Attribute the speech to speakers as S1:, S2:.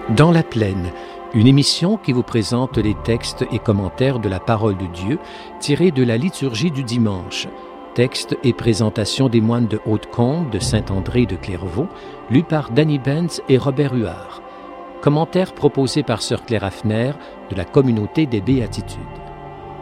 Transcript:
S1: Dans la plaine, une émission qui vous présente les textes et commentaires de la parole de Dieu tirés de la liturgie du dimanche. Textes et présentations des moines de Haute-Combe, de Saint-André de Clairvaux, lus par Danny Benz et Robert Huard. Commentaires proposés par Sœur Claire Hafner de la Communauté des Béatitudes.